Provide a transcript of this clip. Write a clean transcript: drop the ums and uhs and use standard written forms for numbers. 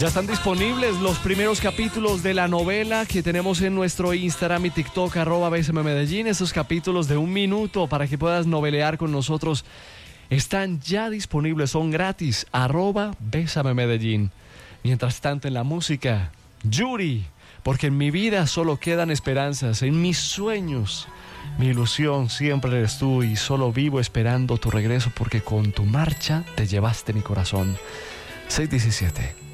Ya están disponibles los primeros capítulos de la novela que tenemos en nuestro Instagram y TikTok, @BSMMedellín. Esos capítulos de 1 minuto para que puedas novelear con nosotros están ya disponibles, son gratis, @BésameMedellín. Mientras tanto, en la música, Yuri, porque en mi vida solo quedan esperanzas, en mis sueños, mi ilusión siempre eres tú y solo vivo esperando tu regreso porque con tu marcha te llevaste mi corazón. 6:17.